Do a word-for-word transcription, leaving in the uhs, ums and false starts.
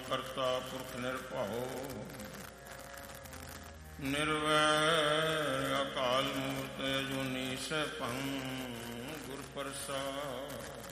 ਕਰਤਾ ਪੁਰਖ ਨਿਰਭਉ ਨਿਰਵੈਰ ਅਕਾਲ ਮੂਰਤਿ ਅਜੂਨੀ ਸੈਭੰ ਗੁਰ ਪ੍ਰਸਾਦਿ।